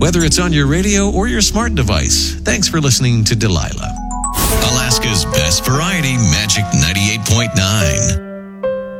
whether it's on your radio or your smart device. Thanks for listening to Delilah. Alaska's best variety, Magic 98.9.